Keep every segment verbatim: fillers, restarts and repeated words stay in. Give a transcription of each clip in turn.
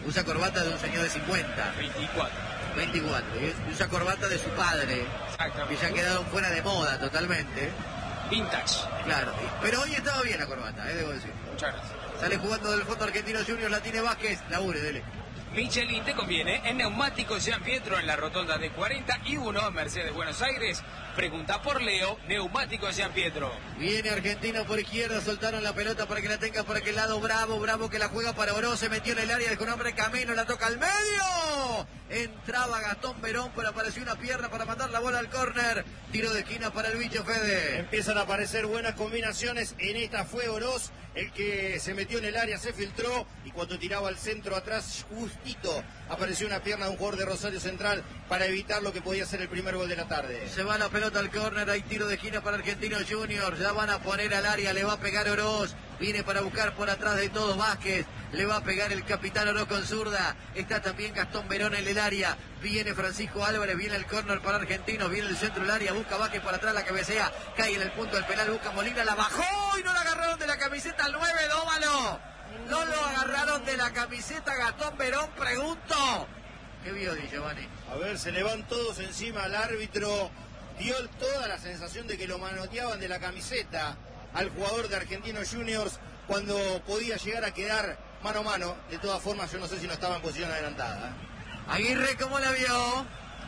Usa corbata de un señor de cincuenta. veinticuatro. veinticuatro. Y usa corbata de su padre. Exactamente. Que ya ha quedado fuera de moda totalmente. Vintage. Claro. Pero hoy estaba bien la corbata, eh, debo decir. Muchas gracias. Sale jugando del fondo Argentino Juniors, la tiene Vázquez. Labure, dele. Michelin te conviene en Neumáticos San Pietro en la rotonda de cuarenta y uno en Mercedes Buenos Aires. Pregunta por Leo, Neumáticos San Pietro. Viene Argentino por izquierda, soltaron la pelota para que la tenga por aquel lado. Bravo, Bravo que la juega para Oro, se metió en el área con hombre Camino, la toca al medio. Entraba Gastón Verón, pero apareció una pierna para mandar la bola al córner. Tiro de esquina para el bicho Fede. Empiezan a aparecer buenas combinaciones. En esta fue Oroz el que se metió en el área, se filtró y cuando tiraba al centro atrás, justito apareció una pierna de un jugador de Rosario Central para evitar lo que podía ser el primer gol de la tarde. Se va la pelota al córner, hay tiro de esquina para Argentino Juniors. Ya van a poner al área, le va a pegar Oroz. Viene para buscar por atrás de todos Vázquez. Le va a pegar el capitán Oroz con zurda. Está también Gastón Verón en el área. Viene Francisco Álvarez, viene el córner para Argentinos. Viene el centro del área, busca Vázquez por atrás, la cabecea. Cae en el punto del penal, busca Molina, la bajó y no la agarraron de la camiseta al nueve, Dómalo. No lo agarraron de la camiseta Gastón Verón, pregunto. ¿Qué vio, Di Giovanni? A ver, se le van todos encima al árbitro. Dio toda la sensación de que lo manoteaban de la camiseta al jugador de Argentinos Juniors cuando podía llegar a quedar mano a mano. De todas formas, yo no sé si no estaba en posición adelantada. Aguirre, ¿cómo la vio?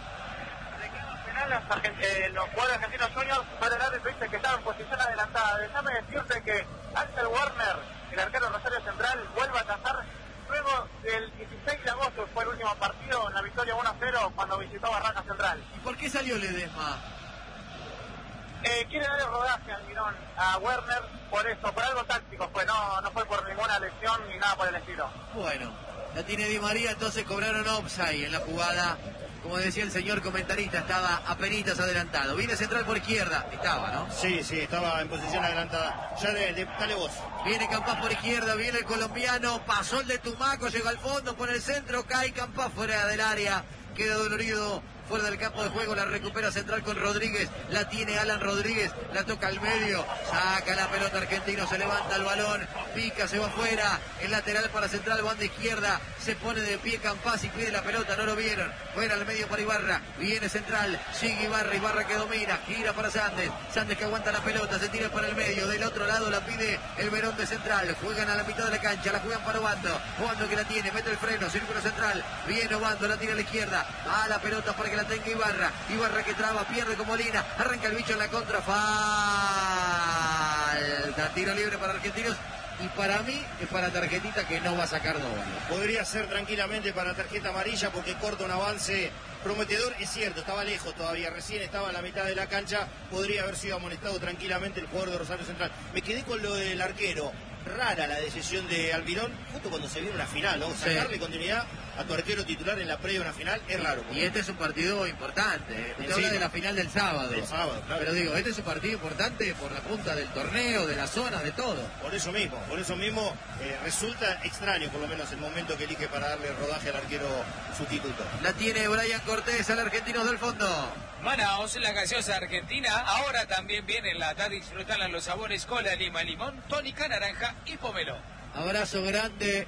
Penal, los, eh, los jugadores argentinos Juniors para el árbitro dice que estaba en posición adelantada. Déjame decirte que Axel Werner, el arquero Rosario Central, vuelve a cazar luego del dieciséis de agosto, fue el último partido en la victoria uno a cero cuando visitó Barraca Central. ¿Y por qué salió Ledesma? Eh, quiere darle rodaje al Mirón a Werner por eso, por algo táctico, pues no, no fue por ninguna lesión ni nada por el estilo. Bueno, la tiene Di María, entonces cobraron offside en la jugada. Como decía el señor comentarista, estaba apenitas adelantado. Viene Central por izquierda, estaba, ¿no? Sí, sí, estaba en posición adelantada. Ya de, de, dale vos. Viene Campás por izquierda, viene el colombiano, pasó el de Tumaco, llegó al fondo, pone el centro, cae Campás fuera del área, queda dolorido. Fuera del campo de juego, la recupera Central con Rodríguez, la tiene Alan Rodríguez, la toca al medio, saca la pelota Argentino, se levanta el balón, pica, se va afuera, el lateral para Central, banda izquierda, se pone de pie Campás y pide la pelota, no lo vieron, fuera al medio para Ibarra, viene Central, sigue Ibarra, Ibarra que domina, gira para Sandes, Sandes que aguanta la pelota, se tira para el medio, del otro lado la pide el Verón de Central, juegan a la mitad de la cancha, la juegan para Obando, Obando que la tiene, mete el freno, círculo central, viene Obando, la tira a la izquierda, a la pelota para que la tenga Ibarra, Ibarra que traba, pierde con Molina, arranca el bicho en la contra, falta, tiro libre para Argentinos y para mí es para tarjetita que no va a sacar Dóvalo. Podría ser tranquilamente para tarjeta amarilla porque corta un avance prometedor, es cierto, estaba lejos todavía, recién estaba en la mitad de la cancha, podría haber sido amonestado tranquilamente el jugador de Rosario Central. Me quedé con lo del arquero. Rara la decisión de Almirón, justo cuando se viene una final, ¿no? Sacarle sí. continuidad a tu arquero titular en la previa de una final es raro. Y este es un partido importante. Usted habla de la final del sábado. Del sábado, claro. Pero digo, este es un partido importante por la punta del torneo, de la zona, de todo. Por eso mismo, por eso mismo eh, resulta extraño, por lo menos el momento que elige para darle rodaje al arquero sustituto. La tiene Brian Cortés al argentino del fondo. Manaos, la gaseosa argentina, ahora también viene en lata, disfrutan los sabores cola, lima, limón, tónica, naranja y pomelo. Abrazo grande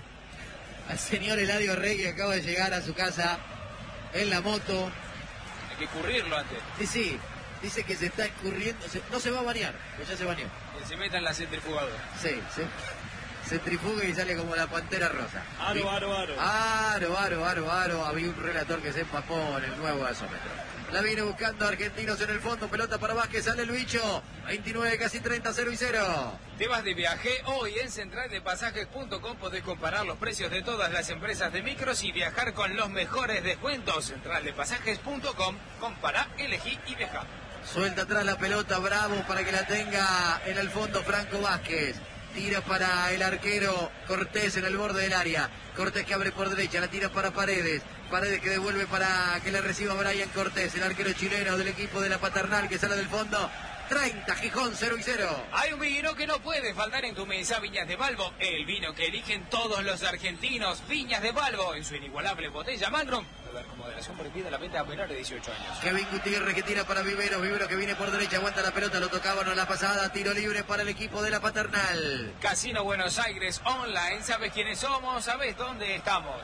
al señor Eladio Rey que acaba de llegar a su casa en la moto. Hay que escurrirlo antes. Sí, sí, dice que se está escurriendo, se, no se va a bañar, que ya se bañó. Que se meta en la centrifugadora. Sí, sí. Centrifuga y sale como la pantera rosa. Aro, aro, aro. Aro, aro, aro, aro. Había un relator que se empapó en el nuevo gasómetro. La viene buscando Argentinos en el fondo. Pelota para Vázquez. Sale el bicho. veintinueve, casi treinta, cero y cero. Te vas de viaje. Hoy en central de pasajes punto com podés comparar los precios de todas las empresas de micros y viajar con los mejores descuentos. central de pasajes punto com. Compará, elegí y viaja. Suelta atrás la pelota. Bravo para que la tenga en el fondo Franco Vázquez. Tira para el arquero Cortés en el borde del área. Cortés que abre por derecha, la tira para Paredes. Paredes que devuelve para que le reciba Brian Cortés, el arquero chileno del equipo de la Paternal que sale del fondo. treinta, Gijón cero y cero. Hay un vino que no puede faltar en tu mesa, Viñas de Balbo. El vino que eligen todos los argentinos, Viñas de Balbo, en su inigualable botella Magnum. Con moderación prohibida la venta a menores de dieciocho años. Kevin Gutiérrez que tira para Vivero. Vivero que viene por derecha, aguanta la pelota, lo tocaban en la pasada. Tiro libre para el equipo de la Paternal. Casino Buenos Aires Online. ¿Sabes quiénes somos? ¿Sabes dónde estamos?